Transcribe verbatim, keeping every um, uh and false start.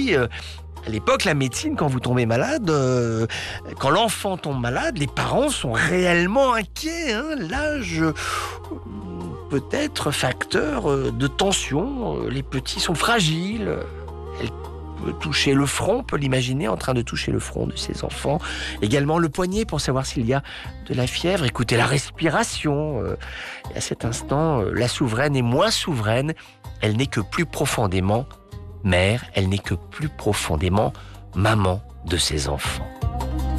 dit... Euh, À l'époque, la médecine, quand vous tombez malade, euh, quand l'enfant tombe malade, les parents sont réellement inquiets. Hein. L'âge euh, peut être facteur euh, de tension. Euh, les petits sont fragiles. Elle peut toucher le front, on peut l'imaginer en train de toucher le front de ses enfants. Également le poignet pour savoir s'il y a de la fièvre. Écoutez la respiration. Euh, et à cet instant, euh, la souveraine est moins souveraine. Elle n'est que plus profondément mère, elle n'est que plus profondément maman de ses enfants.